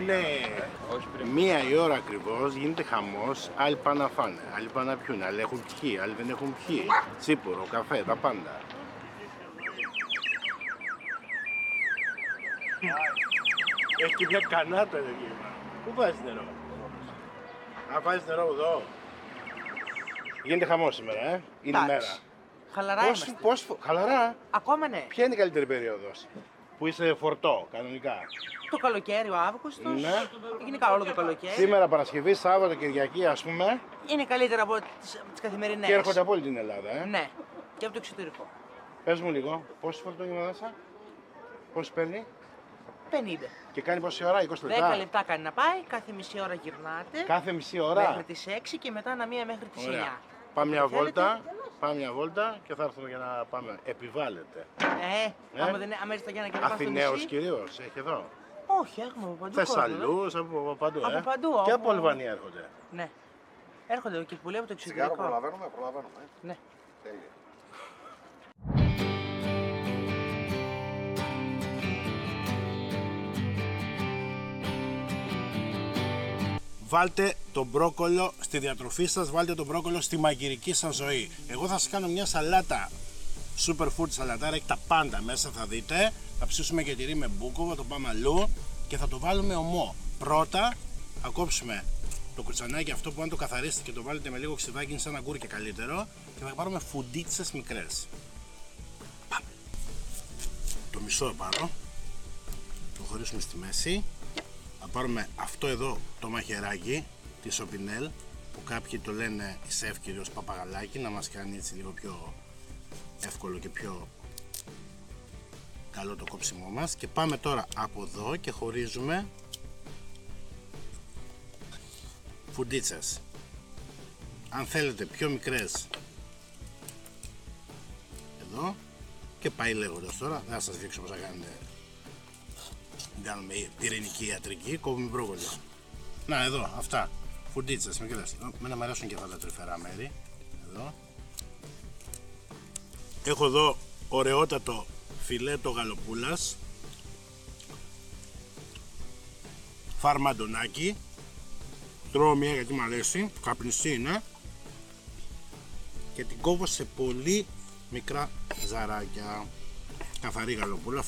είναι μία η ώρα ακριβώς, γίνεται χαμός, άλλοι πάνε να φάνε, άλλοι πάνε να πιούν, άλλοι έχουν πιει, άλλοι δεν έχουν πιει. Τσίπουρο, καφέ, τα πάντα. Έχει και μια κανάτα εδώ εκεί. Πού βάζεις νερό? Α, βάζεις νερό εδώ. Γίνεται χαμός σήμερα, είναι η μέρα. Χαλαρά είμαστε. Χαλαρά. Ακόμα ναι. Ποια είναι η καλύτερη περίοδος που είσαι φορτό, κανονικά? Το καλοκαίρι, ο Αύγουστος. Ναι. Γενικά όλο το καλοκαίρι. Σήμερα Παρασκευή, Σάββατο, Κυριακή, ας πούμε. Είναι καλύτερα από τις καθημερινές. Και έρχονται από όλη την Ελλάδα, Ναι. Και από το εξωτερικό. Πες μου λίγο, πόσο φορτό είναι μέσα, πόσο παίρνει 50. και κάνει πόση ώρα, 20 λεπτά. 10 λεπτά κάνει να πάει, κάθε μισή ώρα γυρνάτε. Κάθε μισή ώρα. Μέχρι τις 6 και μετά μία μέχρι τις 9. Ωραία. Πάμε μια βόλτα, και θα έρθουμε για να πάμε. Επιβάλλεται. Άμα έρθει για να και να πάμε στο Αθηναίος νησί. κυρίως, έχει εδώ. Όχι, έχουμε από παντού. Θεσσαλούς, από παντού. Από παντού, Και από- από Αλβανία έρχονται. Ναι. Έρχονται και πολλοί από το Τσιγάρο εξωτερικό. προλαβαίνουμε. Ναι. Τέλεια. Βάλτε τον μπρόκολο στη διατροφή σας, βάλτε τον μπρόκολο στη μαγειρική σας ζωή. Εγώ θα σας κάνω μια σαλάτα, superfood σαλατάρα, έχει τα πάντα μέσα, θα δείτε. Θα ψήσουμε και τυρί με μπούκοβα, το πάμε αλλού και θα το βάλουμε ομό. Πρώτα θα κόψουμε το κουτσανάκι αυτό που αν το καθαρίσετε και το βάλετε με λίγο ξυδάκι είναι σαν αγκούρι καλύτερο και θα πάρουμε φουντίτσες μικρές. Πάμε. Το μισό πάρω, το χωρίσουμε στη μέση. Θα πάρουμε αυτό εδώ το μαχαιράκι τη Σοπινέλ που κάποιοι το λένε η σεφ κυρίως παπαγαλάκι, να μας κάνει έτσι λίγο πιο εύκολο και πιο καλό το κόψιμό μας. Και πάμε τώρα από εδώ και χωρίζουμε φουντίτσες. Αν θέλετε πιο μικρές εδώ και πάει λέγοντας τώρα, δεν θα σας δείξω πώς θα κάνετε. Κάνουμε πυρηνική ιατρική, κόβουμε μπρόκολο. Να εδώ, αυτά. Φουντίτσες μικρές. Μένα μου αρέσουν και αυτά τα τρυφερά μέρη. Εδώ. Έχω εδώ ωραιότατο φιλέτο γαλοπούλας. Φαρμαντονάκι. Τρώω μία γιατί μου αρέσει. Καπνιστή είναι. Και την κόβω σε πολύ μικρά ζαράκια. Καθαρή γαλοπούλα.